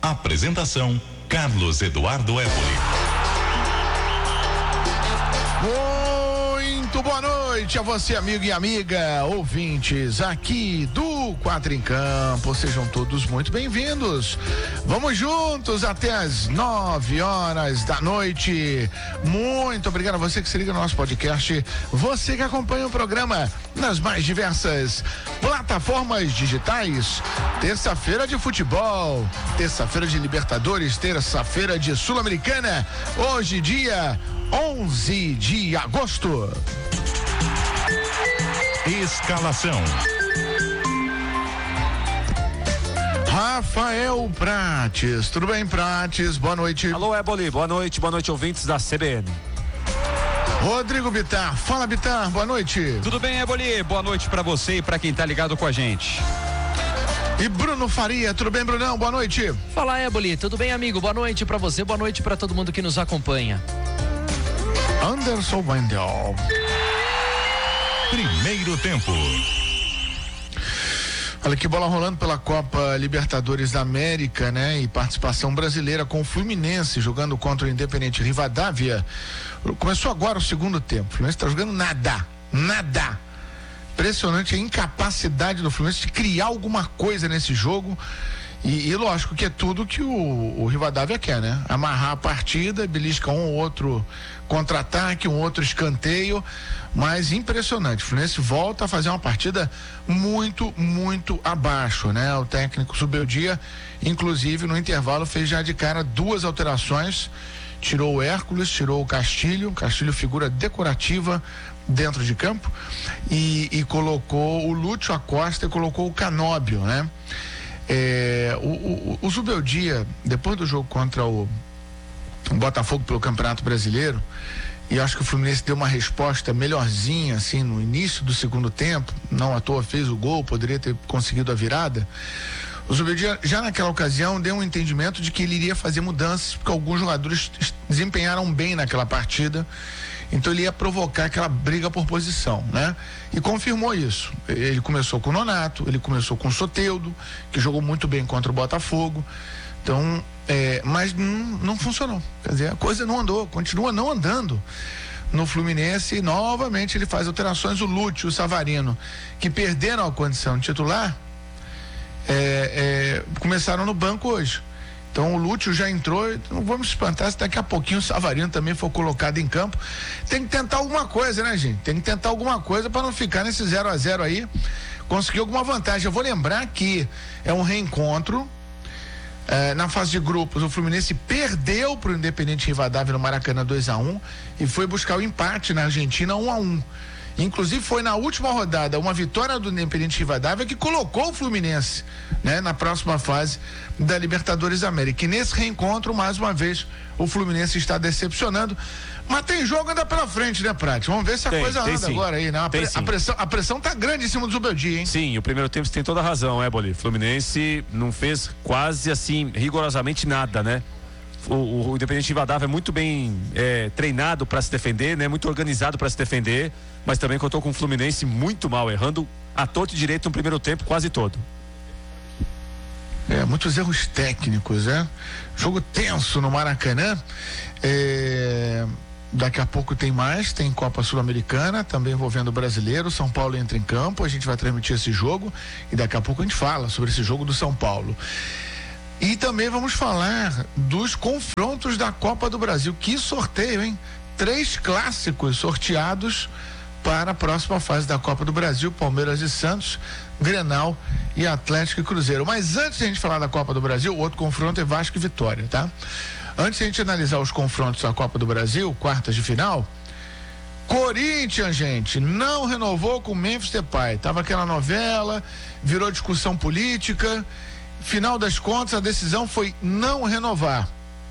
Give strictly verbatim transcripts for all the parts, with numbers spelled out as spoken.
Apresentação: Carlos Eduardo Époli. Muito boa noite a você, amigo e amiga, ouvintes aqui do Quatro em Campo. Sejam todos muito bem-vindos. Vamos juntos até as nove horas da noite. Muito obrigado a você que se liga no nosso podcast, você que acompanha o programa nas mais diversas plataformas digitais. Terça-feira de futebol, terça-feira de Libertadores, terça-feira de Sul-Americana. Hoje, dia onze de agosto. Escalação: Rafael Prates. Tudo bem, Prates? Boa noite. Alô, Éboli. Boa noite. Boa noite, ouvintes da C B N. Rodrigo Bittar. Fala, Bittar. Boa noite. Tudo bem, Éboli? Boa noite pra você e pra quem tá ligado com a gente. E Bruno Faria. Tudo bem, Brunão? Boa noite. Fala, Éboli. Tudo bem, amigo? Boa noite pra você. Boa noite pra todo mundo que nos acompanha. Anderson Wendel. Primeiro tempo. Olha que bola rolando pela Copa Libertadores da América, né? E participação brasileira com o Fluminense jogando contra o Independente Rivadavia. Começou agora o segundo tempo. O Fluminense tá jogando nada, nada. Impressionante a incapacidade do Fluminense de criar alguma coisa nesse jogo. E, e lógico que é tudo que o, o Rivadavia quer, né? Amarrar a partida, belisca um ou outro contra-ataque, um outro escanteio, mas impressionante. O Fluminense volta a fazer uma partida muito, muito abaixo, né? O técnico Zubeldia, inclusive no intervalo, fez já de cara duas alterações, tirou o Hércules, tirou o Castilho, Castilho figura decorativa dentro de campo, e, e colocou o Lúcio Acosta e colocou o Canóbio, né? É, o, o, o Zubeldia, depois do jogo contra o Botafogo pelo Campeonato Brasileiro, e acho que o Fluminense deu uma resposta melhorzinha assim no início do segundo tempo, não à toa fez o gol, poderia ter conseguido a virada. O Zubeldia já naquela ocasião deu um entendimento de que ele iria fazer mudanças, porque alguns jogadores desempenharam bem naquela partida, então ele ia provocar aquela briga por posição, né? E confirmou isso. Ele começou com o Nonato, ele começou com o Soteldo, que jogou muito bem contra o Botafogo. Então, é, mas não, não funcionou. Quer dizer, a coisa não andou, continua não andando no Fluminense. E novamente ele faz alterações. O Lúcio e o Savarino, que perderam a condição de titular, é, é, começaram no banco hoje. Então o Lúcio já entrou, não vamos espantar se daqui a pouquinho o Savarino também for colocado em campo. Tem que tentar alguma coisa, né, gente? Tem que tentar alguma coisa para não ficar nesse zero a zero aí, conseguir alguma vantagem. Eu vou lembrar que é um reencontro. É, na fase de grupos, o Fluminense perdeu para o Independente Rivadavia no Maracanã dois a um e foi buscar o empate na Argentina um a um. Inclusive foi na última rodada uma vitória do Independente Rivadavia que colocou o Fluminense, né, na próxima fase da Libertadores da América. E nesse reencontro, mais uma vez, o Fluminense está decepcionando. Mas tem jogo ainda pela frente, né, Prati? Vamos ver se a tem, coisa anda sim. agora aí, né? A, pre- a pressão, a pressão tá grande em cima do Zubeldia, hein? Sim, o primeiro tempo você tem toda a razão, é, Boli. Fluminense não fez quase assim, rigorosamente nada, né? O, o, o Independente Rivadavia é muito bem é, treinado para se defender, né? Muito organizado para se defender, mas também contou com o Fluminense muito mal, errando a torto e direito no primeiro tempo quase todo. É, muitos erros técnicos, né? Jogo tenso no Maracanã. É, daqui a pouco tem mais, tem Copa Sul-Americana, também envolvendo o brasileiro. São Paulo entra em campo, a gente vai transmitir esse jogo e daqui a pouco a gente fala sobre esse jogo do São Paulo. E também vamos falar dos confrontos da Copa do Brasil. Que sorteio, hein? Três clássicos sorteados para a próxima fase da Copa do Brasil: Palmeiras e Santos, Grenal e Atlético e Cruzeiro. Mas antes de a gente falar da Copa do Brasil, o outro confronto é Vasco e Vitória, tá? Antes de a gente analisar os confrontos da Copa do Brasil, quartas de final, Corinthians, gente, não renovou com o Memphis Depay. Tava aquela novela, virou discussão política. Final das contas, a decisão foi não renovar.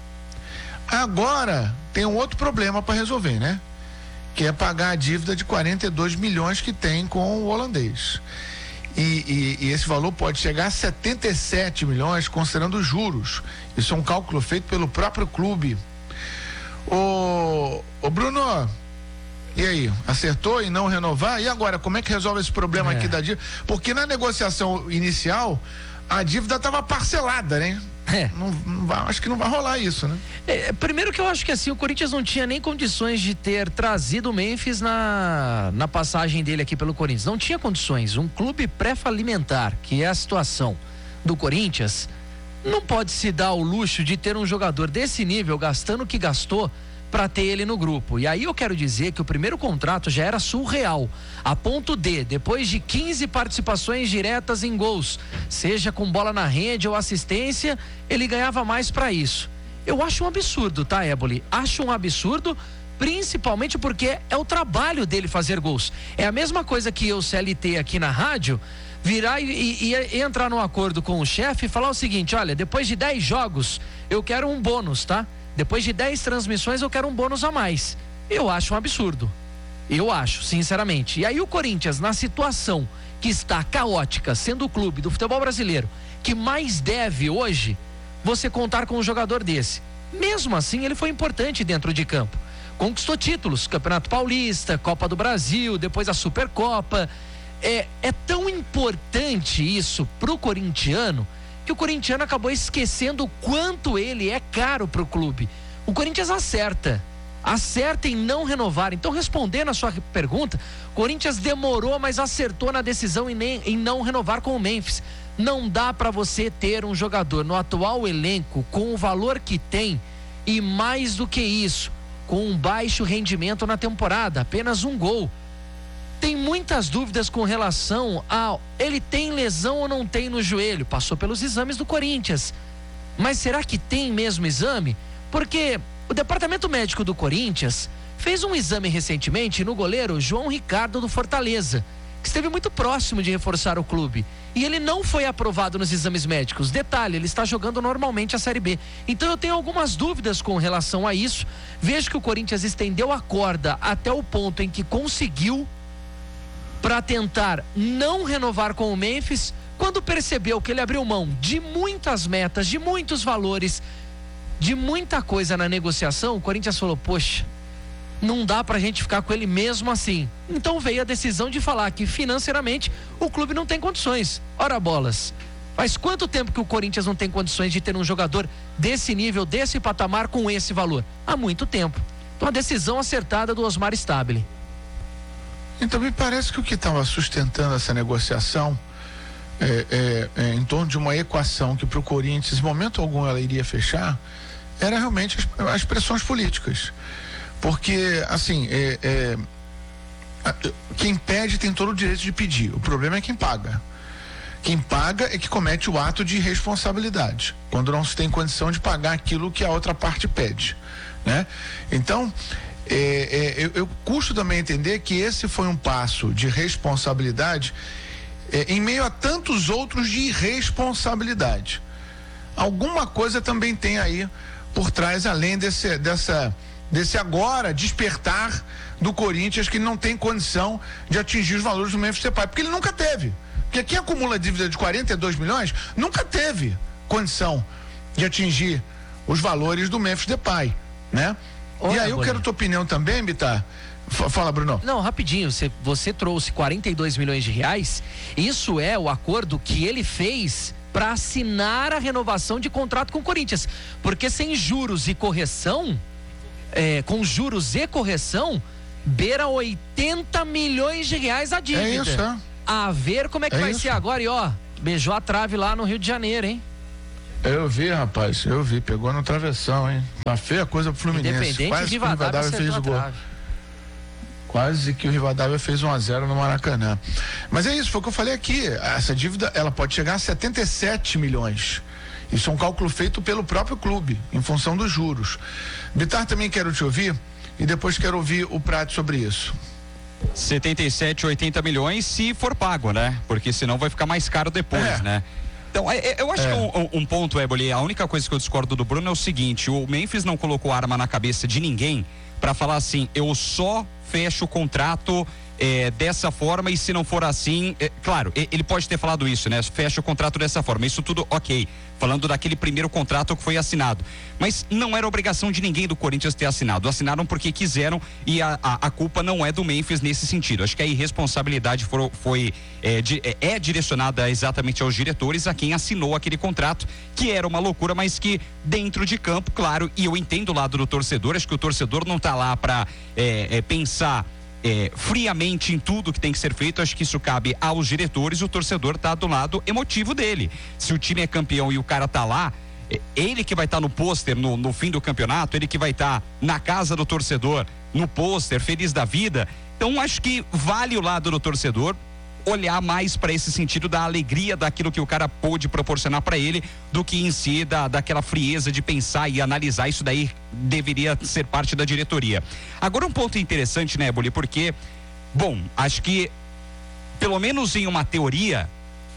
Agora tem um outro problema para resolver, né? Que é pagar a dívida de quarenta e dois milhões que tem com o holandês. E, e, e esse valor pode chegar a setenta e sete milhões, considerando os juros. Isso é um cálculo feito pelo próprio clube. Ô, ô Bruno, e aí, acertou em não renovar? E agora, como é que resolve esse problema é. aqui da dívida? Porque na negociação inicial, a dívida estava parcelada, né? É. Não, não vai, acho que não vai rolar isso, né? É, primeiro que eu acho que assim, o Corinthians não tinha nem condições de ter trazido o Memphis na, na passagem dele aqui pelo Corinthians. Não tinha condições. Um clube pré-falimentar, que é a situação do Corinthians, não pode se dar o luxo de ter um jogador desse nível gastando o que gastou para ter ele no grupo. E aí eu quero dizer que o primeiro contrato já era surreal, a ponto de, depois de quinze participações diretas em gols, seja com bola na rede ou assistência, ele ganhava mais para isso. Eu acho um absurdo, tá, Éboli? Acho um absurdo, principalmente porque é o trabalho dele fazer gols. É a mesma coisa que eu, C L T aqui na rádio, virar e, e, e entrar num acordo com o chefe e falar o seguinte: olha, depois de dez jogos eu quero um bônus, tá? Depois de dez transmissões eu quero um bônus a mais. Eu acho um absurdo. Eu acho, sinceramente. E aí o Corinthians, na situação que está caótica, sendo o clube do futebol brasileiro que mais deve hoje, você contar com um jogador desse. Mesmo assim, ele foi importante dentro de campo. Conquistou títulos, Campeonato Paulista, Copa do Brasil, depois a Supercopa. É, é tão importante isso pro corintiano que o corintiano acabou esquecendo o quanto ele é caro pro clube. O Corinthians acerta, acerta em não renovar. Então, respondendo a sua pergunta, o Corinthians demorou, mas acertou na decisão em, nem, em não renovar com o Memphis. Não dá para você ter um jogador no atual elenco com o valor que tem e mais do que isso, com um baixo rendimento na temporada, apenas um gol. Tem muitas dúvidas com relação a ele tem lesão ou não tem no joelho. Passou pelos exames do Corinthians, mas será que tem mesmo exame? Porque o departamento médico do Corinthians fez um exame recentemente no goleiro João Ricardo do Fortaleza, que esteve muito próximo de reforçar o clube, e ele não foi aprovado nos exames médicos. Detalhe, ele está jogando normalmente a Série B. Então eu tenho algumas dúvidas com relação a isso. Vejo que o Corinthians estendeu a corda até o ponto em que conseguiu para tentar não renovar com o Memphis, quando percebeu que ele abriu mão de muitas metas, de muitos valores, de muita coisa na negociação. O Corinthians falou: poxa, não dá pra gente ficar com ele mesmo assim. Então veio a decisão de falar que financeiramente o clube não tem condições. Ora bolas, faz quanto tempo que o Corinthians não tem condições de ter um jogador desse nível, desse patamar, com esse valor? Há muito tempo. Então a decisão acertada do Osmar Stabile. Então me parece que o que estava sustentando essa negociação é, é, é, em torno de uma equação que para o Corinthians, em momento algum ela iria fechar, era realmente as, as pressões políticas. Porque, assim, é, é, quem pede tem todo o direito de pedir. O problema é quem paga. Quem paga é que comete o ato de irresponsabilidade, quando não se tem condição de pagar aquilo que a outra parte pede, né? Então, É, é, eu, eu custo também entender que esse foi um passo de responsabilidade é, em meio a tantos outros de irresponsabilidade. Alguma coisa também tem aí por trás, além desse, dessa, desse agora despertar do Corinthians, que não tem condição de atingir os valores do Memphis Depay, porque ele nunca teve. Porque quem acumula dívida de quarenta e dois milhões nunca teve condição de atingir os valores do Memphis Depay, né? Olha, e aí eu Bolinha, quero tua opinião também, Bittar. Fala, Bruno. Não, rapidinho, você, você trouxe quarenta e dois milhões de reais. Isso é o acordo que ele fez para assinar a renovação de contrato com o Corinthians. Porque sem juros e correção, é, com juros e correção, beira oitenta milhões de reais a dívida. É isso, é. A ver como é que é vai isso. ser agora. E ó, beijou a trave lá no Rio de Janeiro, hein? Eu vi, rapaz, eu vi, pegou no travessão, hein? Tá feia a coisa pro Fluminense. Independente, Quase que o Rivadavia fez o gol. trave. Quase que o Rivadavia fez um a zero no Maracanã. Mas é isso, foi o que eu falei aqui. Essa dívida, ela pode chegar a setenta e sete milhões. Isso é um cálculo feito pelo próprio clube, em função dos juros. Bittar, também quero te ouvir e depois quero ouvir o Prato sobre isso. setenta e sete, oitenta milhões se for pago, né? Porque senão vai ficar mais caro depois, É. né? Então, é, eu acho É. que um, um ponto, Éboli, a única coisa que eu discordo do Bruno é o seguinte: o Memphis não colocou arma na cabeça de ninguém para falar assim, eu só fecho o contrato é, dessa forma, e se não for assim, é, claro, ele pode ter falado isso, né? Fecha o contrato dessa forma, isso tudo ok. Falando daquele primeiro contrato que foi assinado. Mas não era obrigação de ninguém do Corinthians ter assinado. Assinaram porque quiseram e a, a, a culpa não é do Memphis nesse sentido. Acho que a irresponsabilidade for, foi é, de, é, é direcionada exatamente aos diretores, a quem assinou aquele contrato, que era uma loucura, mas que dentro de campo, claro, e eu entendo o lado do torcedor, acho que o torcedor não tá lá para é, é, pensar É, friamente em tudo que tem que ser feito. Acho que isso cabe aos diretores. O torcedor tá do lado emotivo dele. Se o time é campeão e o cara tá lá, é, ele que vai estar tá no pôster no, no fim do campeonato, ele que vai estar tá na casa do torcedor, no pôster, feliz da vida. Então acho que vale o lado do torcedor olhar mais para esse sentido da alegria daquilo que o cara pôde proporcionar para ele, do que em si da, daquela frieza de pensar e analisar. Isso daí deveria ser parte da diretoria. Agora um ponto interessante, né, Boli, porque, bom, acho que pelo menos em uma teoria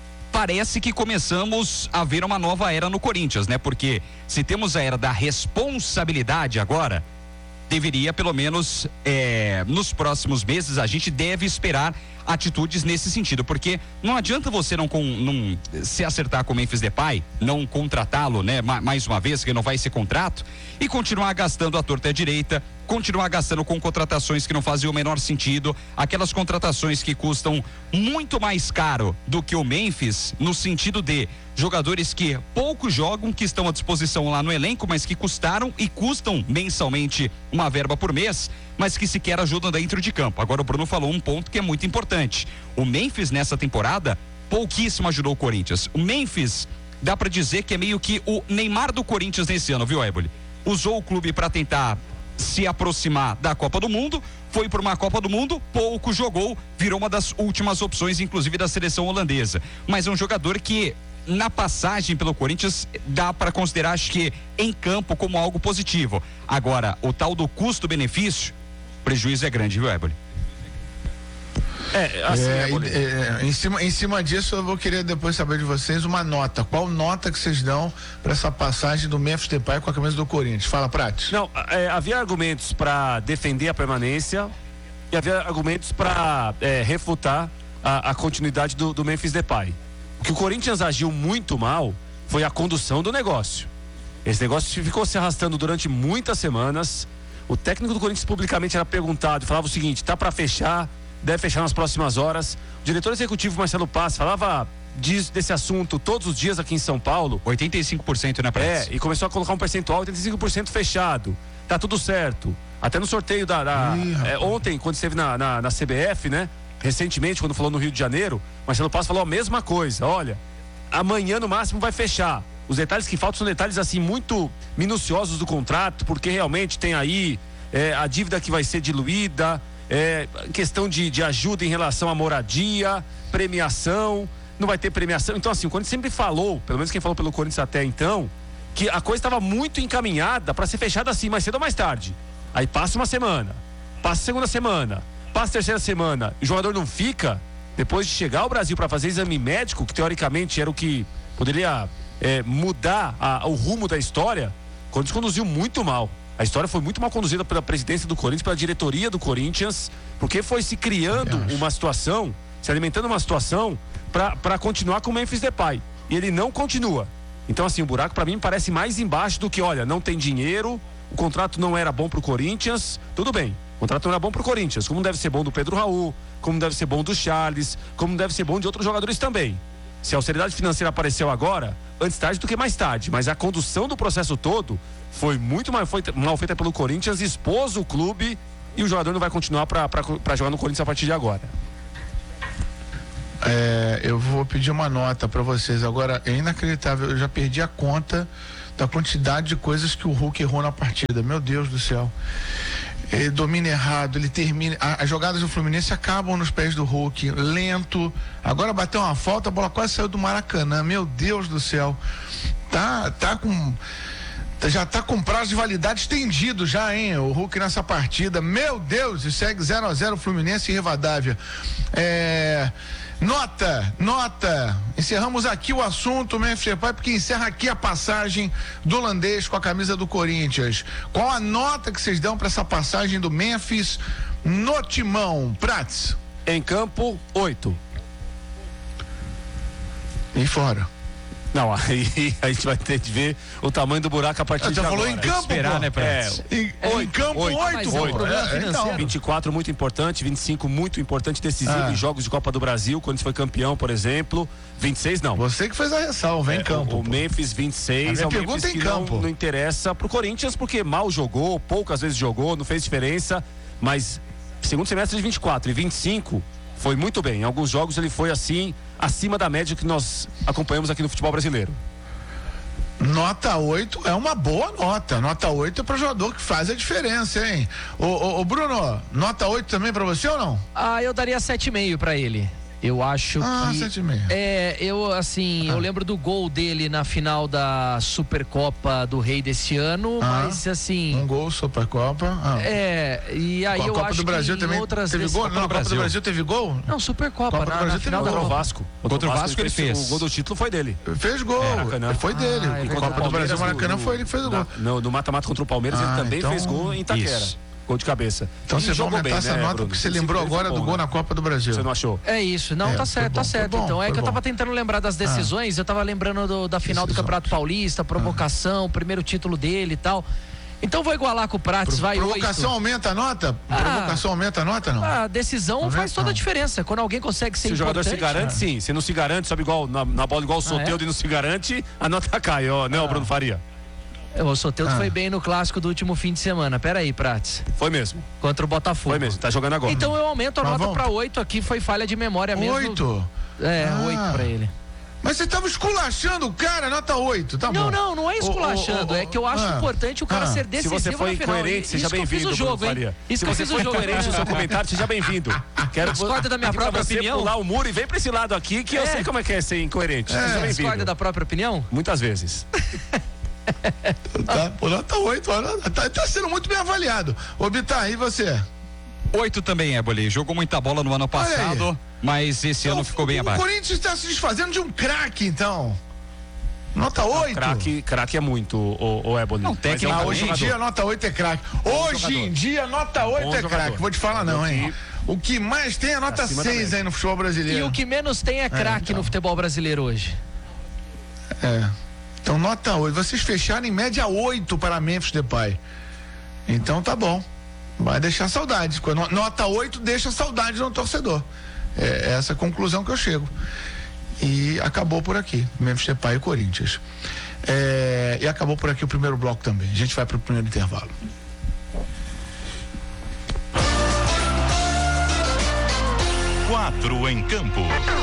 parece que começamos a ver uma nova era no Corinthians, né? Porque se temos a era da responsabilidade agora, deveria pelo menos é, nos próximos meses a gente deve esperar atitudes nesse sentido, porque não adianta você não, com, não se acertar com o Memphis Depay, não contratá-lo, né, mais uma vez, renovar esse contrato e continuar gastando à torta e à direita, continuar gastando com contratações que não fazem o menor sentido, aquelas contratações que custam muito mais caro do que o Memphis, no sentido de jogadores que pouco jogam, que estão à disposição lá no elenco, mas que custaram e custam mensalmente uma verba por mês, mas que sequer ajudam dentro de campo. Agora o Bruno falou um ponto que é muito importante. O Memphis nessa temporada pouquíssimo ajudou o Corinthians. O Memphis dá pra dizer que é meio que o Neymar do Corinthians nesse ano, viu, Éboli? Usou o clube para tentar se aproximar da Copa do Mundo, foi por uma Copa do Mundo, pouco jogou, virou uma das últimas opções, inclusive da seleção holandesa. Mas é um jogador que na passagem pelo Corinthians dá para considerar, acho que em campo, como algo positivo. Agora, o tal do custo-benefício, prejuízo é grande, viu, Éboli? É, assim, é, é, em, cima, em cima disso eu vou querer depois saber de vocês uma nota. Qual nota que vocês dão para essa passagem do Memphis Depay com a camisa do Corinthians? Fala, Prates. Não, é, havia argumentos para defender a permanência e havia argumentos para é, refutar a, a continuidade do, do Memphis Depay. O que o Corinthians agiu muito mal foi a condução do negócio. Esse negócio ficou se arrastando durante muitas semanas. O técnico do Corinthians publicamente era perguntado, falava o seguinte: tá para fechar, deve fechar nas próximas horas. O diretor executivo Marcelo Paz falava disso, desse assunto todos os dias aqui em São Paulo. oitenta e cinco por cento na praça. É, e começou a colocar um percentual, oitenta e cinco por cento fechado. Tá tudo certo. Até no sorteio da, da Ih, é, ontem, quando esteve na, na, na C B F, né? Recentemente, quando falou no Rio de Janeiro, Marcelo Paz falou a mesma coisa. Olha, amanhã no máximo vai fechar. Os detalhes que faltam são detalhes assim muito minuciosos do contrato, porque realmente tem aí é, a dívida que vai ser diluída, é, questão de, de ajuda em relação à moradia, premiação, não vai ter premiação. Então assim, o Corinthians sempre falou, pelo menos quem falou pelo Corinthians até então, que a coisa estava muito encaminhada para ser fechada assim, mais cedo ou mais tarde. Aí passa uma semana, passa a segunda semana, passa a terceira semana, e o jogador não fica, depois de chegar ao Brasil para fazer exame médico, que teoricamente era o que poderia é, mudar a, o rumo da história. O Corinthians conduziu muito mal. A história foi muito mal conduzida pela presidência do Corinthians, pela diretoria do Corinthians, porque foi se criando uma situação, se alimentando uma situação para continuar com o Memphis Depay. E ele não continua. Então assim, o buraco para mim parece mais embaixo do que, olha, não tem dinheiro, o contrato não era bom pro Corinthians, tudo bem. O contrato não era bom pro Corinthians, como deve ser bom do Pedro Raul, como deve ser bom do Charles, como deve ser bom de outros jogadores também. Se a austeridade financeira apareceu agora, antes tarde do que mais tarde, mas a condução do processo todo foi muito mal feita, mal feita pelo Corinthians, expôs o clube e o jogador não vai continuar para jogar no Corinthians a partir de agora. É, eu vou pedir uma nota para vocês. Agora, é inacreditável, eu já perdi a conta da quantidade de coisas que o Hulk errou na partida. Meu Deus do céu. Ele domina errado, ele termina. A, as jogadas do Fluminense acabam nos pés do Hulk, lento. Agora bateu uma falta, a bola quase saiu do Maracanã. Meu Deus do céu. Tá, tá com. Já tá com prazo de validade estendido já, hein? O Hulk nessa partida. Meu Deus, e segue zero a zero Fluminense e Rivadavia. É. Nota, nota. Encerramos aqui o assunto Memphis Depay, porque encerra aqui a passagem do holandês com a camisa do Corinthians. Qual a nota que vocês dão para essa passagem do Memphis no timão? Prats? Em campo, oito. E fora? Não, aí a gente vai ter que ver o tamanho do buraco a partir de agora. Você falou em campo, esperar, pô. né, É, Em, é, em campo, oito, oito, mas é um pô. problema É, financeiro. então. vinte e quatro muito importante, vinte e cinco muito importante, decisivo Ah. em jogos de Copa do Brasil, quando foi campeão, por exemplo. vinte e seis não. Você que fez a ressalva, em É, campo. O, o pô. Memphis vinte e seis A minha é um pergunta Memphis é em que não, campo. não interessa pro Corinthians, porque mal jogou, poucas vezes jogou, não fez diferença, mas segundo semestre de vinte e quatro e vinte e cinco foi muito bem. Em alguns jogos ele foi assim, acima da média que nós acompanhamos aqui no futebol brasileiro. Nota oito é uma boa nota. Nota oito é para jogador que faz a diferença, hein? Ô, ô, ô Bruno, nota oito também para você ou não? Ah, eu daria sete e meio pra ele. Eu acho Ah, que. sete e meio. É, eu assim, Ah. eu lembro do gol dele na final da Supercopa do Rei desse ano, Ah. mas assim. Um gol, Supercopa. Ah. É, e aí a eu Copa acho do Brasil que também em outras teve vezes- gol? Não, a Copa do Brasil teve gol? Não, Supercopa, Copa do na, Brasil na final teve da Contra o Copa. Vasco. Contra o Vasco ele fez. O gol do título foi dele. Fez gol. É, Maracanã. Foi dele. Ah, é o verdade. Copa do Brasil, Maracanã, no- foi ele que fez o na- gol. No, no mata-mata contra o Palmeiras, Ah, ele também então- fez gol em Itaquera. Isso. Gol de cabeça. Então E você vai jogou aumentar bem, essa né, nota Bruno? porque você Esse lembrou ele agora do foi bom, gol né? na Copa do Brasil. Você não achou? É isso, não, É, tá foi certo, bom, tá foi certo. bom, Então, é foi que eu bom. tava tentando lembrar das decisões, eu tava lembrando do- da final do Decisão. Campeonato Paulista, provocação, primeiro título dele e tal. Então vou igualar com o Prates, vai Provocação oito. aumenta a nota? Ah. Provocação aumenta a nota, não? A decisão Não faz é? toda a Não. diferença. Quando alguém consegue ser Se o jogador se importante, garante, sim. Se não se garante, sobe igual na, na bola igual o Soteldo é? e não se garante, a nota cai, ó. Não, Bruno Faria. O Soteldo Ah. foi bem no clássico do último fim de semana. Pera aí, Prates. Foi mesmo. Contra o Botafogo. Foi mesmo. Tá jogando agora. Então eu aumento a Mas nota vamos- pra oito aqui, foi falha de memória mesmo. Oito? É, Ah. oito pra ele. Mas você tava esculachando o cara, nota oito, tá Não, bom. não, não é esculachando. Ô, ô, ô, É que eu acho ah, importante o cara ah. ser Se decisivo você foi no final. incoerente, seja Isso que eu fiz bem-vindo, o jogo, Bruno hein? Faria. Isso Se que eu você fiz o foi jogo. incoerente no seu comentário, seja bem-vindo. Quero Discorda da minha pedir pra própria você opinião? pular o muro e vem pra esse lado aqui, que eu É. sei como é que é ser incoerente. Seja Discorda bem-vindo. da própria opinião? Muitas vezes. Tá, pô, nota oito, olha, tá, tá sendo muito bem avaliado. Ô, Bitar, e você? Oito também, Éboli. Jogou muita bola no ano Olha aí. passado, mas esse ano ficou bem o, abaixo. O Corinthians está se desfazendo de um craque, então. Nota oito. Craque, craque é muito, o, o Éboli. Não, Mas é um técnico- Ah, bom hoje em jogador. dia, nota oito é craque. Hoje jogador. em dia, nota oito Bom é jogador. craque. Vou te falar, não, hein? O que mais tem é nota Acima da seis média. aí no futebol brasileiro. E o que menos tem é craque então. no futebol brasileiro hoje. É. Então, nota oito. Vocês fecharam em média oito para Memphis Depay. Então, tá bom. Vai deixar saudade. Quando nota oito deixa saudade no torcedor. É essa a conclusão que eu chego. E acabou por aqui. Memphis Depay e Corinthians. É, e acabou por aqui o primeiro bloco também. A gente vai para o primeiro intervalo. Quatro em campo.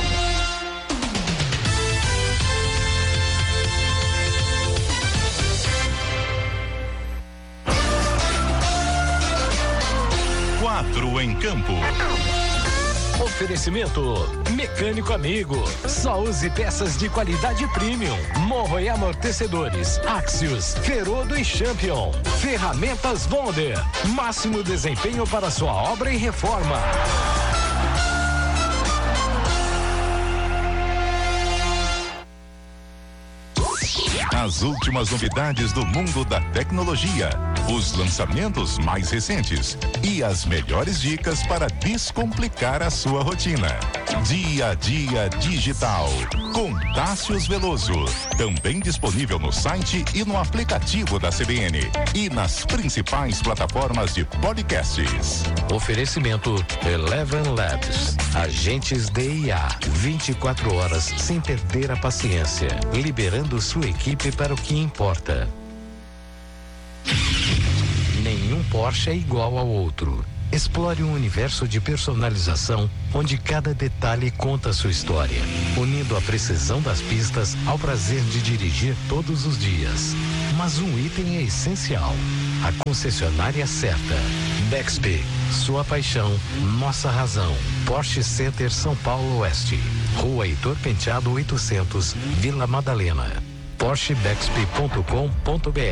Quatro em campo. Oferecimento Mecânico Amigo. Só use peças de qualidade premium. Morro e amortecedores. Axios, Ferodo e Champion. Ferramentas Bonder. Máximo desempenho para sua obra e reforma. As últimas novidades do mundo da tecnologia, os lançamentos mais recentes e as melhores dicas para descomplicar a sua rotina. Dia a Dia Digital, com Tássius Veloso. Também disponível no site e no aplicativo da C B N e nas principais plataformas de podcasts. Oferecimento Eleven Labs. Agentes D I A. vinte e quatro horas sem perder a paciência. Liberando sua equipe para o que importa. Nenhum Porsche é igual ao outro. Explore um universo de personalização onde cada detalhe conta sua história, unindo a precisão das pistas ao prazer de dirigir todos os dias. Mas um item é essencial: a concessionária certa. Bexby, sua paixão, nossa razão. Porsche Center São Paulo Oeste, Rua Heitor Penteado oitocentos, Vila Madalena. Porsche Bexby ponto com ponto br.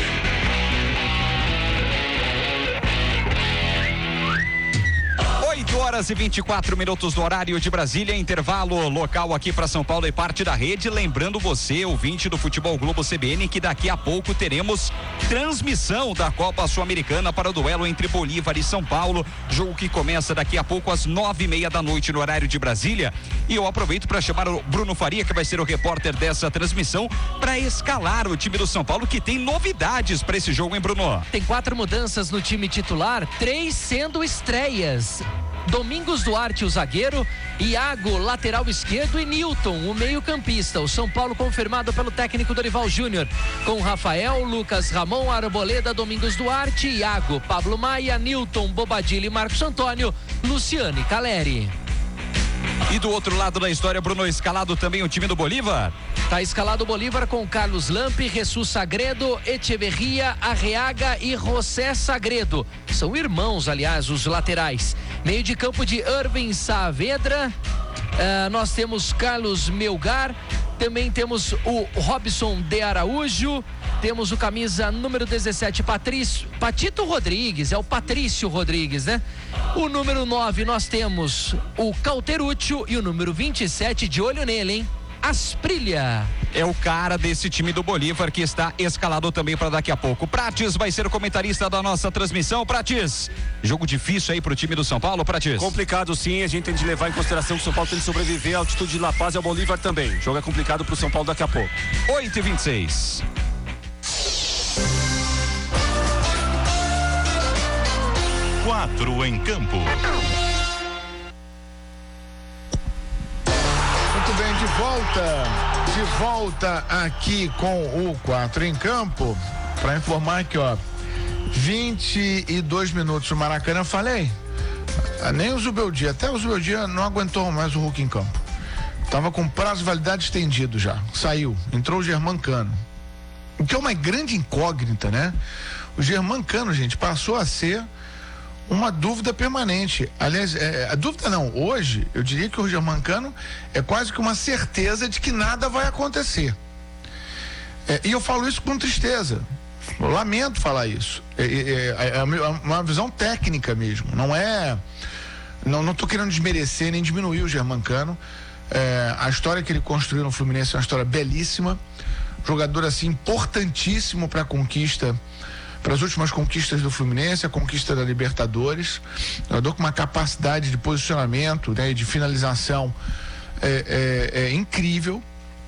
Oito oito horas e vinte e quatro minutos do horário de Brasília, intervalo local aqui para São Paulo e parte da rede. Lembrando você, ouvinte do Futebol Globo C B N, que daqui a pouco teremos transmissão da Copa Sul-Americana para o duelo entre Bolívar e São Paulo. Jogo que começa daqui a pouco às nove e meia da noite no horário de Brasília. E eu aproveito para chamar o Bruno Faria, que vai ser o repórter dessa transmissão, para escalar o time do São Paulo, que tem novidades para esse jogo, hein, Bruno? Tem quatro mudanças no time titular, três sendo estreias. Domingos Duarte, o zagueiro, Iago, lateral esquerdo, e Newton, o meio-campista. O São Paulo confirmado pelo técnico Dorival Júnior, com Rafael, Lucas Ramon, Arboleda, Domingos Duarte, Iago, Pablo Maia, Newton, Bobadilha e Marcos Antônio, Luciano e Caleri. E do outro lado da história, Bruno, escalado também o time do Bolívar? Tá escalado o Bolívar com Carlos Lampe, Jesus Sagredo, Echeverria, Arreaga e José Sagredo. São irmãos, aliás, os laterais. Meio de campo de Irving Saavedra. Uh, nós temos Carlos Melgar. Também temos o Robson de Araújo. Temos o camisa número dezessete, Patrício, Patito Rodrigues, é o Patrício Rodrigues, né? O número nove nós temos o Cauterúcio e o número vinte e sete, de olho nele, hein? Asprilha. É o cara desse time do Bolívar que está escalado também para daqui a pouco. Prates vai ser o comentarista da nossa transmissão. Prates, jogo difícil aí pro time do São Paulo, Prates? Complicado sim, a gente tem de levar em consideração que o São Paulo tem que sobreviver à altitude de La Paz e ao Bolívar também. O jogo é complicado pro São Paulo daqui a pouco. oito e vinte e seis. Quatro em campo. Muito bem, de volta, de volta aqui com o quatro em campo, para informar que, ó, vinte e dois minutos o Maracanã, falei, nem o Zubeldia, até o Zubeldia não aguentou mais o Hulk em campo. Tava com prazo de validade estendido já, saiu, entrou o Germancano. O que é uma grande incógnita, né? O Germancano, gente, passou a ser uma dúvida permanente. Aliás, é, a dúvida não, hoje eu diria que o Germancano é quase que uma certeza de que nada vai acontecer. É, e eu falo isso com tristeza. Eu lamento falar isso. É, é, é, é uma visão técnica mesmo. Não é. Não, não tô querendo desmerecer nem diminuir o Germancano. É, a história que ele construiu no Fluminense é uma história belíssima. Jogador assim importantíssimo para a conquista, para as últimas conquistas do Fluminense, a conquista da Libertadores. Jogador com uma capacidade de posicionamento, né, de finalização é, é, é incrível.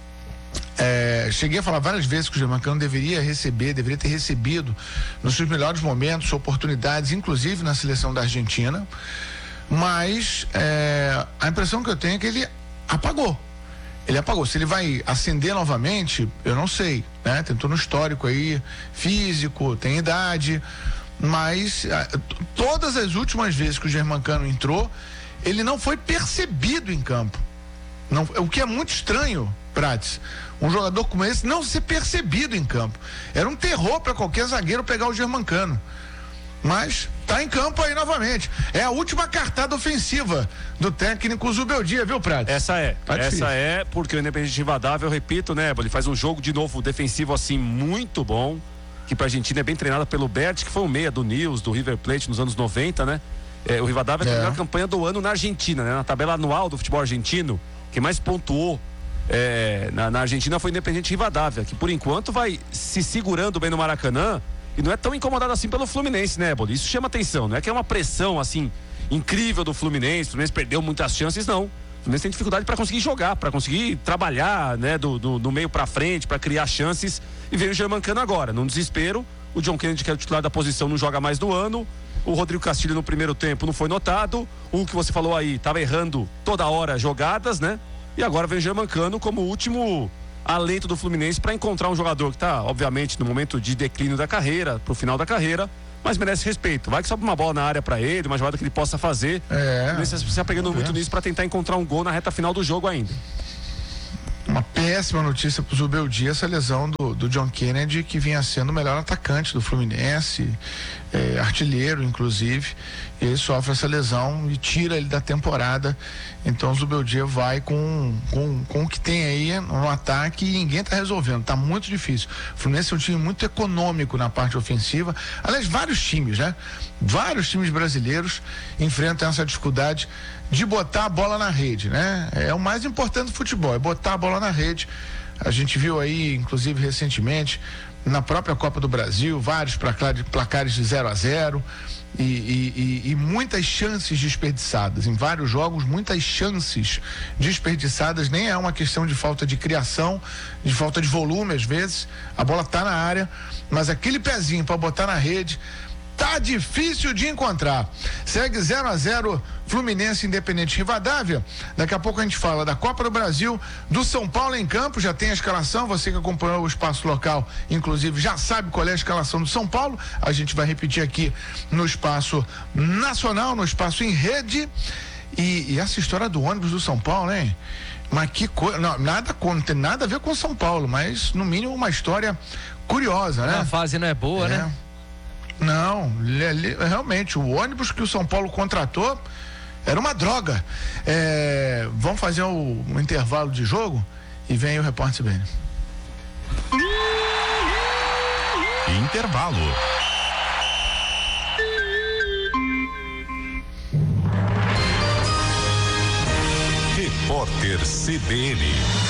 É, cheguei a falar várias vezes que o Germancano deveria receber, deveria ter recebido nos seus melhores momentos, oportunidades, inclusive na seleção da Argentina. Mas é, a impressão que eu tenho é que ele apagou. Ele apagou. Se ele vai acender novamente, eu não sei, né? Tentou no histórico aí, físico, tem idade, mas a, todas as últimas vezes que o Germancano entrou, ele não foi percebido em campo. Não, o que é muito estranho, Prates, um jogador como esse não ser percebido em campo. Era um terror para qualquer zagueiro pegar o Germancano. Mas tá em campo aí novamente. É a última cartada ofensiva do técnico Zubeldia, viu, Prates? Essa é. Tá essa difícil. é, porque o Independente Rivadavia, eu repito, né, ele faz um jogo de novo defensivo assim muito bom, que pra Argentina é bem treinada pelo Bert, que foi o meia do Nils, do River Plate nos anos noventa, né? É, o Rivadavia é a melhor campanha do ano na Argentina, né? Na tabela anual do futebol argentino, quem mais pontuou é, na, na Argentina foi o Independente Rivadavia, que por enquanto vai se segurando bem no Maracanã. E não é tão incomodado assim pelo Fluminense, né, Boli? Isso chama atenção, não é que é uma pressão, assim, incrível do Fluminense, o Fluminense perdeu muitas chances, não. O Fluminense tem dificuldade para conseguir jogar, para conseguir trabalhar, né, do, do, do meio para frente, para criar chances, e veio o Germancano agora, num desespero. O John Kennedy, que é o titular da posição, não joga mais no ano. O Rodrigo Castilho no primeiro tempo não foi notado. O que você falou aí, estava errando toda hora jogadas, né? E agora vem o Germancano como último alento do Fluminense para encontrar um jogador que está, obviamente, no momento de declínio da carreira, pro final da carreira, mas merece respeito. Vai que sobe uma bola na área para ele, uma jogada que ele possa fazer. É. Você está pegando muito nisso para tentar encontrar um gol na reta final do jogo ainda. Uma Péssima notícia para o Zubeldia, essa lesão do, do John Kennedy, que vinha sendo o melhor atacante do Fluminense, é, artilheiro inclusive. Ele sofre essa lesão e tira ele da temporada. Então o Zubeldia vai com, com, com o que tem aí no ataque e ninguém está resolvendo, está muito difícil. O Fluminense é um time muito econômico na parte ofensiva. Aliás, vários times, né? Vários times brasileiros enfrentam essa dificuldade de botar a bola na rede, né? É o mais importante do futebol, é botar a bola na rede. A gente viu aí, inclusive recentemente, na própria Copa do Brasil, vários placares de zero a zero e, e, e, e muitas chances desperdiçadas. Em vários jogos, muitas chances desperdiçadas. Nem é uma questão de falta de criação, de falta de volume, às vezes. A bola tá na área, mas aquele pezinho para botar na rede tá difícil de encontrar. Segue zero a zero Fluminense Independente Rivadavia. Daqui a pouco a gente fala da Copa do Brasil, do São Paulo em campo, já tem a escalação, você que acompanhou o Espaço Local, inclusive já sabe qual é a escalação do São Paulo. A gente vai repetir aqui no Espaço Nacional, no Espaço em Rede. E, e essa história do ônibus do São Paulo, hein? Mas que coisa, não, nada, não tem nada a ver com São Paulo, mas no mínimo uma história curiosa, né? A fase não é boa, é. né? Não, realmente, o ônibus que o São Paulo contratou era uma droga. É, vamos fazer o, um intervalo de jogo e vem aí o repórter C B N. Intervalo. Repórter C B N.